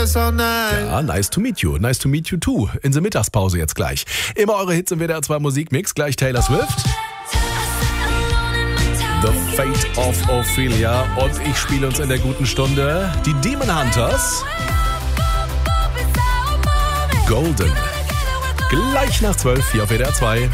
here so nice. Ja, nice to meet you. Nice to meet you too. In der Mittagspause jetzt gleich. Immer eure Hits im WDR 2 Musikmix. Gleich Taylor Swift. The Fate of Ophelia. Und ich spiele uns in der guten Stunde die Demon Hunters. Golden. Gleich nach 12 hier auf WDR 2.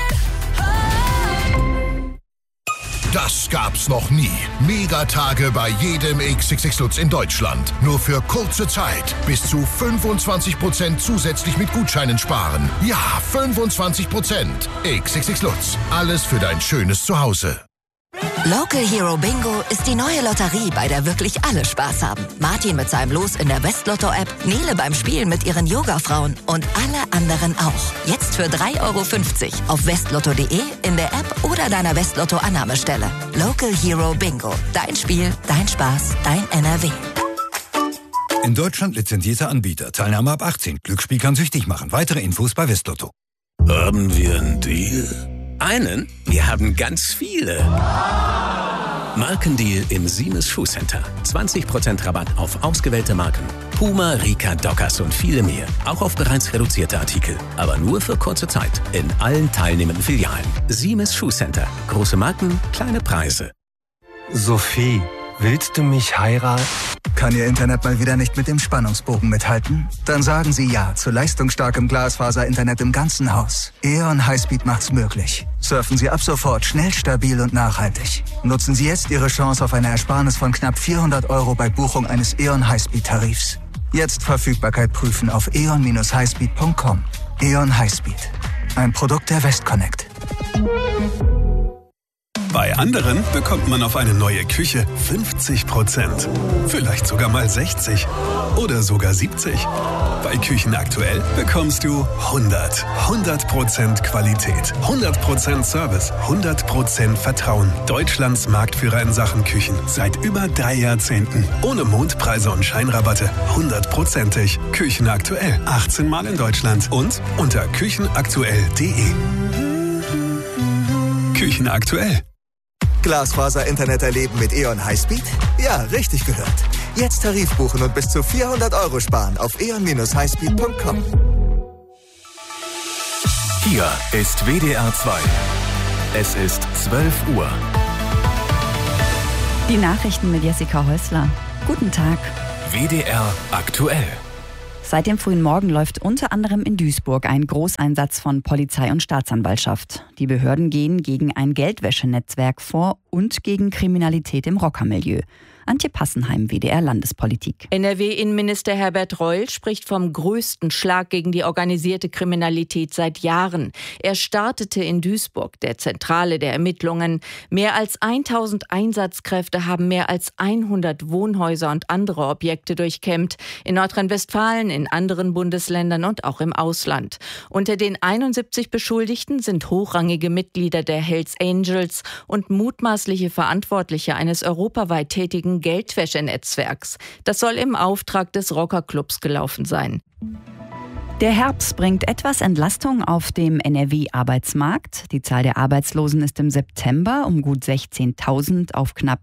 Das gab's noch nie. Megatage bei jedem XXX Lutz in Deutschland. Nur für kurze Zeit. Bis zu 25% zusätzlich mit Gutscheinen sparen. Ja, 25%. XXX Lutz. Alles für dein schönes Zuhause. Local Hero Bingo ist die neue Lotterie, bei der wirklich alle Spaß haben. Martin mit seinem Los in der Westlotto-App, Nele beim Spielen mit ihren Yoga-Frauen und alle anderen auch. Jetzt für 3,50 € auf westlotto.de, in der App oder deiner Westlotto-Annahmestelle. Local Hero Bingo. Dein Spiel, dein Spaß, dein NRW. In Deutschland lizenzierter Anbieter. Teilnahme ab 18. Glücksspiel kann süchtig machen. Weitere Infos bei Westlotto. Haben wir einen Deal? Einen? Wir haben ganz viele. Markendeal im Siemens Schuhcenter. 20% Rabatt auf ausgewählte Marken. Puma, Rika, Dockers und viele mehr. Auch auf bereits reduzierte Artikel. Aber nur für kurze Zeit. In allen teilnehmenden Filialen. Siemens Schuhcenter. Große Marken, kleine Preise. Sophie, willst du mich heiraten? Kann Ihr Internet mal wieder nicht mit dem Spannungsbogen mithalten? Dann sagen Sie ja zu leistungsstarkem Glasfaser-Internet im ganzen Haus. E.ON Highspeed macht's möglich. Surfen Sie ab sofort schnell, stabil und nachhaltig. Nutzen Sie jetzt Ihre Chance auf eine Ersparnis von knapp 400 € bei Buchung eines E.ON Highspeed-Tarifs. Jetzt Verfügbarkeit prüfen auf eon-highspeed.com. E.ON Highspeed. Ein Produkt der Westconnect. Bei anderen bekommt man auf eine neue Küche 50%. Vielleicht sogar mal 60. Oder sogar 70. Bei Küchen aktuell bekommst du 100. 100% Qualität. 100% Service. 100% Vertrauen. Deutschlands Marktführer in Sachen Küchen. Seit über 3 Jahrzehnten. Ohne Mondpreise und Scheinrabatte. 100%ig. Küchen aktuell. 18 Mal in Deutschland. Und unter küchenaktuell.de. Küchen aktuell. Glasfaser-Internet erleben mit E.ON Highspeed? Ja, richtig gehört. Jetzt Tarif buchen und bis zu 400 € sparen auf eon-highspeed.com. Hier ist WDR 2. Es ist 12 Uhr. Die Nachrichten mit Jessica Häusler. Guten Tag. WDR aktuell. Seit dem frühen Morgen läuft unter anderem in Duisburg ein Großeinsatz von Polizei und Staatsanwaltschaft. Die Behörden gehen gegen ein Geldwäschenetzwerk vor und gegen Kriminalität im Rockermilieu. Antje Passenheim, WDR Landespolitik. NRW-Innenminister Herbert Reul spricht vom größten Schlag gegen die organisierte Kriminalität seit Jahren. Er startete in Duisburg, der Zentrale der Ermittlungen. Mehr als 1000 Einsatzkräfte haben mehr als 100 Wohnhäuser und andere Objekte durchkämmt. In Nordrhein-Westfalen, in anderen Bundesländern und auch im Ausland. Unter den 71 Beschuldigten sind hochrangige Mitglieder der Hells Angels und mutmaßliche Verantwortliche eines europaweit tätigen Geldwäschenetzwerks. Das soll im Auftrag des Rockerclubs gelaufen sein. Der Herbst bringt etwas Entlastung auf dem NRW-Arbeitsmarkt. Die Zahl der Arbeitslosen ist im September um gut 16.000 auf knapp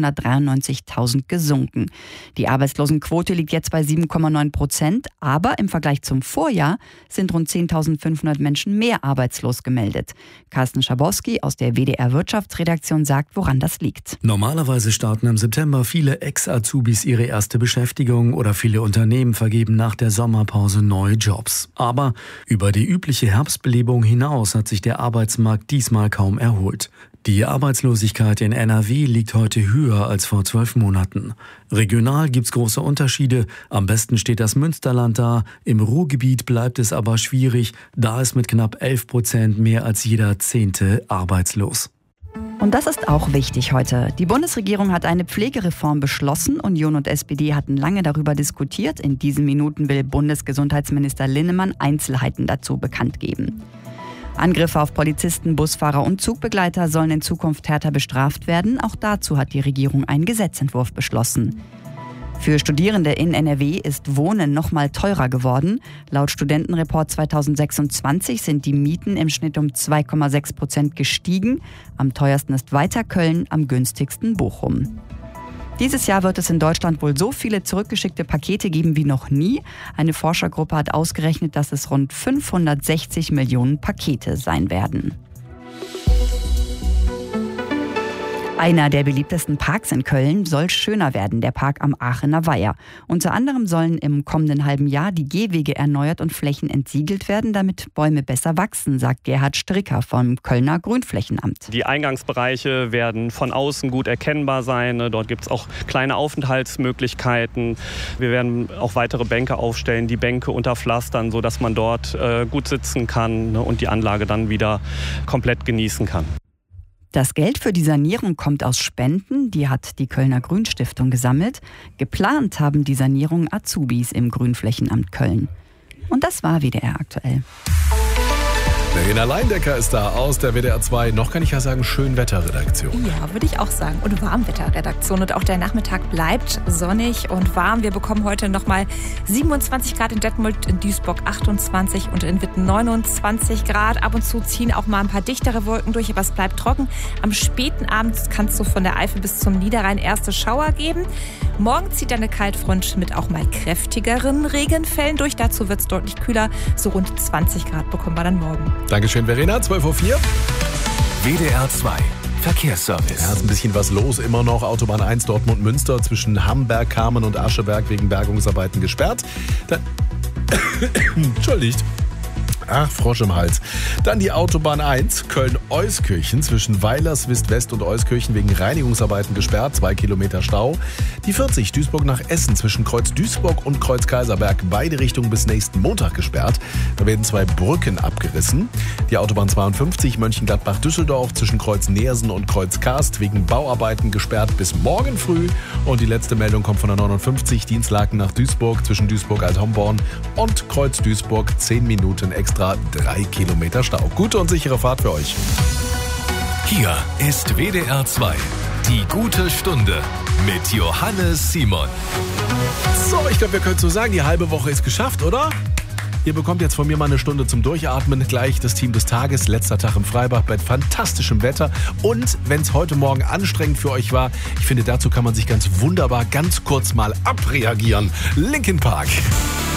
793.000 gesunken. Die Arbeitslosenquote liegt jetzt bei 7,9%, aber im Vergleich zum Vorjahr sind rund 10.500 Menschen mehr arbeitslos gemeldet. Carsten Schabowski aus der WDR-Wirtschaftsredaktion sagt, woran das liegt. Normalerweise starten im September viele Ex-Azubis ihre erste Beschäftigung oder viele Unternehmen vergeben nach der Sommerpause neue Jobs. Aber über die übliche Herbstbelebung hinaus hat sich der Arbeitsmarkt diesmal kaum erholt. Die Arbeitslosigkeit in NRW liegt heute höher als vor 12 Monaten. Regional gibt's große Unterschiede. Am besten steht das Münsterland da. Im Ruhrgebiet bleibt es aber schwierig. Da ist mit knapp 11% mehr als jeder 10. arbeitslos. Und das ist auch wichtig heute. Die Bundesregierung hat eine Pflegereform beschlossen. Union und SPD hatten lange darüber diskutiert. In diesen Minuten will Bundesgesundheitsminister Linnemann Einzelheiten dazu bekannt geben. Angriffe auf Polizisten, Busfahrer und Zugbegleiter sollen in Zukunft härter bestraft werden. Auch dazu hat die Regierung einen Gesetzentwurf beschlossen. Für Studierende in NRW ist Wohnen noch mal teurer geworden. Laut Studentenreport 2026 sind die Mieten im Schnitt um 2,6% gestiegen. Am teuersten ist weiter Köln, am günstigsten Bochum. Dieses Jahr wird es in Deutschland wohl so viele zurückgeschickte Pakete geben wie noch nie. Eine Forschergruppe hat ausgerechnet, dass es rund 560 Millionen Pakete sein werden. Einer der beliebtesten Parks in Köln soll schöner werden, der Park am Aachener Weiher. Unter anderem sollen im kommenden halben Jahr die Gehwege erneuert und Flächen entsiegelt werden, damit Bäume besser wachsen, sagt Gerhard Stricker vom Kölner Grünflächenamt. Die Eingangsbereiche werden von außen gut erkennbar sein. Dort gibt es auch kleine Aufenthaltsmöglichkeiten. Wir werden auch weitere Bänke aufstellen, die Bänke unterpflastern, sodass man dort gut sitzen kann und die Anlage dann wieder komplett genießen kann. Das Geld für die Sanierung kommt aus Spenden, die hat die Kölner Grünstiftung gesammelt. Geplant haben die Sanierung Azubis im Grünflächenamt Köln. Und das war WDR aktuell. Verena Leindecker ist da aus der WDR 2, noch kann ich ja sagen, Schönwetterredaktion. Ja, würde ich auch sagen. Und Warmwetterredaktion. Und auch der Nachmittag bleibt sonnig und warm. Wir bekommen heute nochmal 27 Grad in Detmold, in Duisburg 28 und in Witten 29 Grad. Ab und zu ziehen auch mal ein paar dichtere Wolken durch, aber es bleibt trocken. Am späten Abend kann es so von der Eifel bis zum Niederrhein erste Schauer geben. Morgen zieht eine Kaltfront mit auch mal kräftigeren Regenfällen durch. Dazu wird es deutlich kühler. So rund 20 Grad bekommen wir dann morgen. Dankeschön, Verena. 12:04 Uhr. WDR 2 Verkehrsservice. Ja, ist ein bisschen was los immer noch. Autobahn 1 Dortmund-Münster zwischen Hamberg, Kamen und Ascheberg wegen Bergungsarbeiten gesperrt. Entschuldigt. Ach, Frosch im Hals. Dann die Autobahn 1 Köln-Euskirchen zwischen Weilerswist-West und Euskirchen wegen Reinigungsarbeiten gesperrt, 2 Kilometer Stau. Die 40 Duisburg nach Essen zwischen Kreuz Duisburg und Kreuz Kaiserberg, beide Richtungen bis nächsten Montag gesperrt. Da werden 2 Brücken abgerissen. Die Autobahn 52 Mönchengladbach-Düsseldorf zwischen Kreuz Neersen und Kreuz Karst wegen Bauarbeiten gesperrt bis morgen früh. Und die letzte Meldung kommt von der 59 Dienstlaken nach Duisburg zwischen Duisburg-Alt-Homborn und Kreuz Duisburg, 10 Minuten extra. 3 Kilometer Stau. Gute und sichere Fahrt für euch. Hier ist WDR 2. Die gute Stunde mit Johannes Simon. So, ich glaube, wir können so sagen, die halbe Woche ist geschafft, oder? Ihr bekommt jetzt von mir mal eine Stunde zum Durchatmen. Gleich das Team des Tages, letzter Tag im Freibad bei fantastischem Wetter. Und wenn es heute Morgen anstrengend für euch war, ich finde, dazu kann man sich ganz wunderbar ganz kurz mal abreagieren. Linkin Park.